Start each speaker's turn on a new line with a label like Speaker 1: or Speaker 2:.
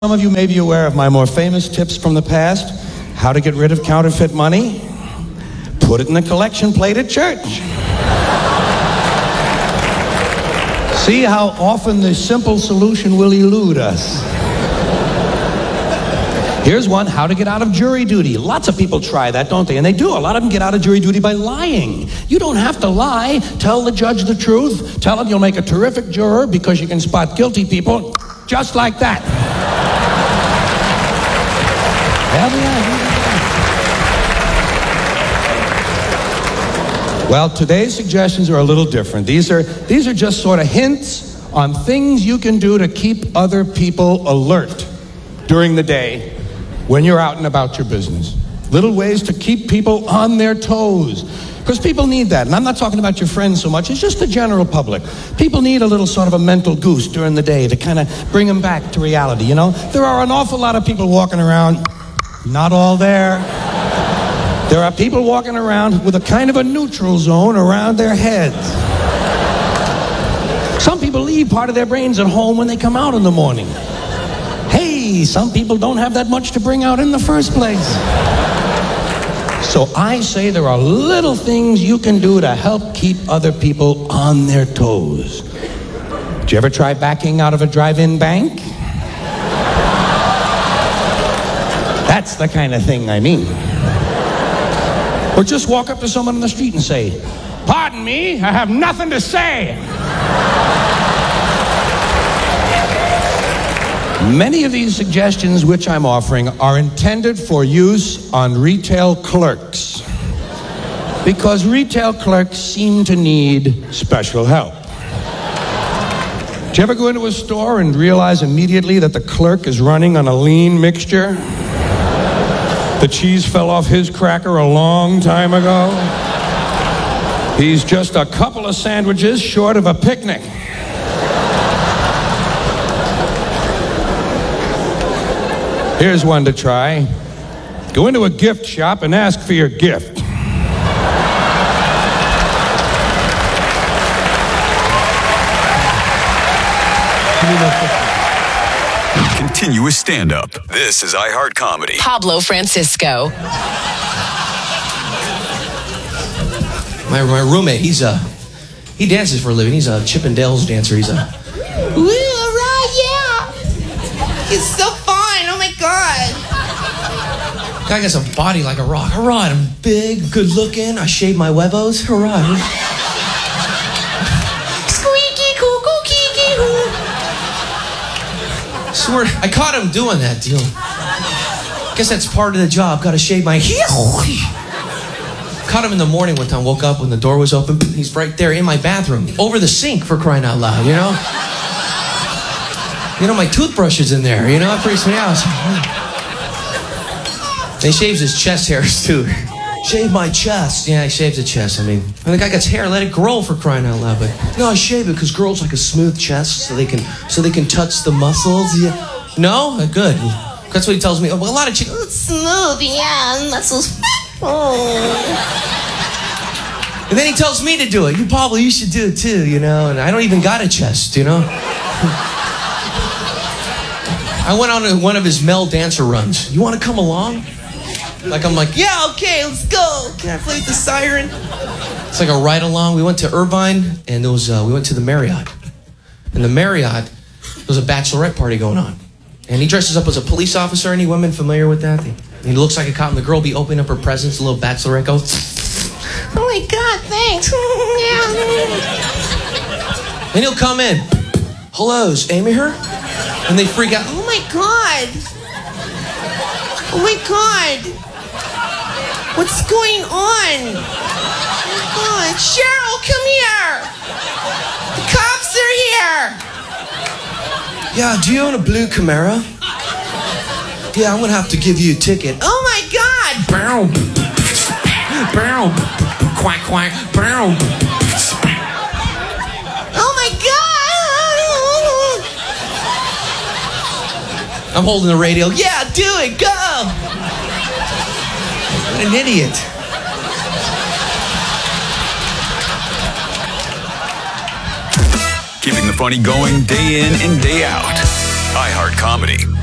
Speaker 1: Some of you may be aware of my more famous tips from the past. How to get rid of counterfeit money? Put it in the collection plate at church. See how often the simple solution will elude us. Here's one, how to get out of jury duty. Lots of people try that, don't they? And they do. A lot of them get out of jury duty by lying. You don't have to lie. Tell the judge the truth. Tell him you'll make a terrific juror because you can spot guilty people just like that. Well, today's suggestions are a little different. These are just sort of hints on things you can do to keep other people alert during the day when you're out and about your business. Little ways to keep people on their toes. Because people need that. And I'm not talking about your friends so much. It's just the general public. People need a little sort of a mental goose during the day to kind of bring them back to reality, you know? There are an awful lot of people walking around, not all there. There are people walking around with a kind of a neutral zone around their heads. Some people leave part of their brains at home when they come out in the morning. Hey, some people don't have that much to bring out in the first place. So I say there are little things you can do to help keep other people on their toes. Did you ever try backing out of a drive-in bank? That's the kind of thing I mean. Or just walk up to someone on the street and say, "Pardon me, I have nothing to say." Many of these suggestions which I'm offering are intended for use on retail clerks, because retail clerks seem to need special help. Did you ever go into a store and realize immediately that the clerk is running on a lean mixture? The cheese fell off his cracker a long time ago. He's just a couple of sandwiches short of a picnic. Here's one to try. Go into a gift shop and ask for your gift.
Speaker 2: Continuous stand-up. This is iHeart Comedy.
Speaker 3: Pablo Francisco.
Speaker 4: My roommate, he dances for a living. He's a Chippendales dancer. He's a...
Speaker 5: Ooh, right, yeah. He's so fun. Oh, my God.
Speaker 4: Guy got a body like a rock. All right, I'm big, good looking. I shave my huevos. All right.
Speaker 5: Squeaky, cuckoo, kiki, hoo.
Speaker 4: Swear, I caught him doing that deal. Guess that's part of the job. Got to shave my... Caught him in the morning one time. Woke up when the door was open. He's right there in my bathroom. Over the sink, for crying out loud, you know? You know, my toothbrush is in there, you know? It freaks me out. And he shaves his chest hairs, too. Shave my chest. Yeah, he shaves the chest. I mean, when the guy gets hair, let it grow, for crying out loud. But no, I shave it because girls like a smooth chest so they can touch the muscles. Yeah. No? Good. That's what he tells me. Well, a lot of chicks...
Speaker 5: It's smooth, yeah, muscles. Oh.
Speaker 4: And then he tells me to do it. You should do it too, you know? And I don't even got a chest, you know? I went on one of his Mel Dancer runs. You want to come along? I'm like, yeah, okay, let's go. Can I play with the siren? It's like a ride along. We went to Irvine, and we went to the Marriott. In the Marriott, there was a bachelorette party going on. And he dresses up as a police officer. Any women familiar with that? He looks like a cop, and the girl will be opening up her presents. The little bachelorette goes,
Speaker 5: "Oh my God, thanks."
Speaker 4: and he'll come in. "Hello, is Amy here?" And they freak out.
Speaker 5: Oh my God. Oh my God. What's going on? Oh God. Cheryl, come here. The cops are here.
Speaker 4: Yeah, do you own a blue Camaro? Yeah, I'm gonna have to give you a ticket.
Speaker 5: Oh my God.
Speaker 4: Bow. Bow. Quack, quack. Bow.
Speaker 5: Oh my God.
Speaker 4: I'm holding the radio. Yeah, do it. Go. What an idiot.
Speaker 2: Keeping the funny going day in and day out. iHeart Comedy.